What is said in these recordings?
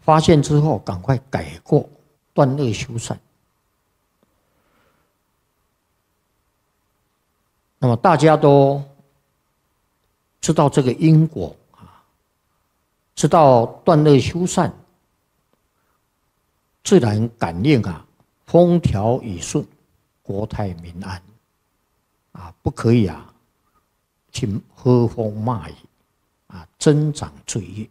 发现之后赶快改过，断恶修善。那么大家都知道这个因果啊，知道断恶修善，自然感应啊，风调雨顺，国泰民安啊，不可以啊去喝风骂雨啊，增长罪业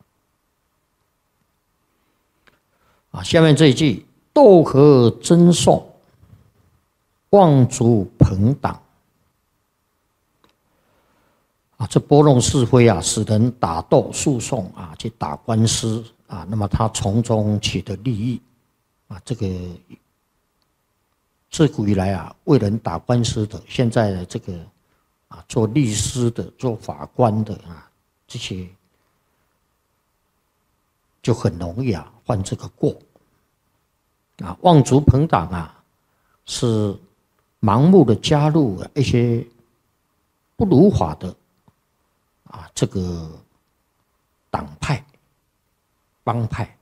啊。下面这一句：斗河争讼，望族朋党。啊，这拨弄是非啊，使人打斗诉讼啊，去打官司啊，那么他从中取得利益啊，这个自古以来啊，为人打官司的，现在的这个啊，做律师的、做法官的啊，这些就很容易啊犯这个过啊。望族朋党啊，是盲目的加入一些不如法的啊，这个党派、帮派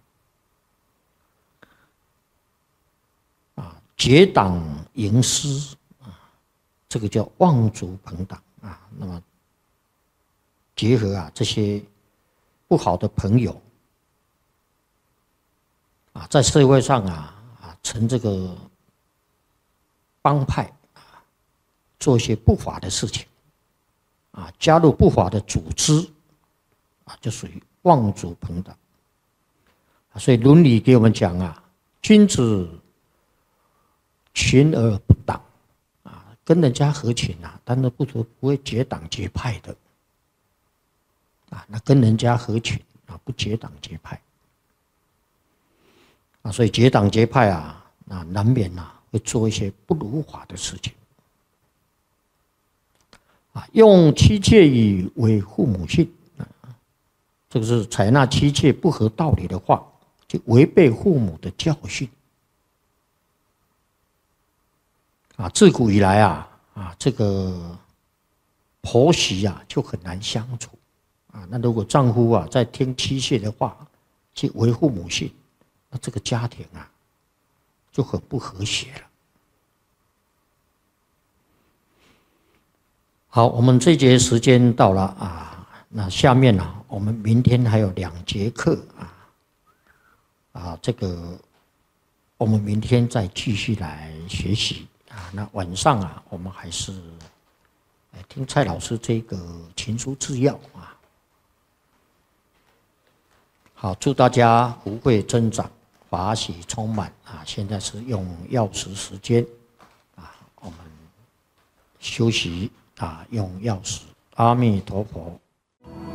啊，结党营私啊，这个叫望族朋党啊。那么结合啊这些不好的朋友啊，在社会上成这个帮派啊，做一些不法的事情。啊，加入不法的组织，啊，就属于望族朋党。所以《论语》给我们讲啊，君子群而不党啊，跟人家合群啊，但是不会结党结派的啊，那跟人家合群啊，不结党结派啊，所以结党结派啊，难免会做一些不如法的事情。用妻妾以为父母信，这个是采纳妻妾不合道理的话，就违背父母的教训。自古以来这个婆媳就很难相处那如果丈夫在听妻妾的话，去为父母信，那这个家庭就很不和谐了。好，我们这节时间到了那下面我们明天还有2节课这个我们明天再继续来学习那晚上我们还是听蔡老师这个情书治要好，祝大家福慧增长，法喜充满现在是用药时时间我们休息用钥匙，阿弥陀佛。